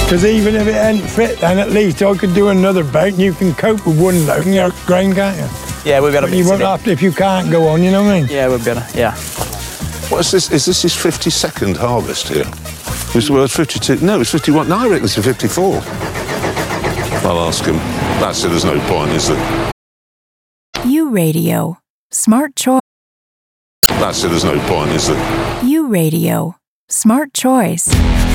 Because even if it hadn't fit, then at least I could do another boat and you can cope with one load in your grain, can't you? Yeah, we'll be able to You mix won't it in. have to if you can't go on, you know what I mean? Yeah, we'll be able to, yeah. What is this? Is this his 52nd harvest here? Well, it's 52. No, it's 51. No, I reckon it's a 54. I'll ask him. That's it, there's no point, is there? U Radio. Smart choice. That's it, there's no point, is there? U Radio. Smart choice.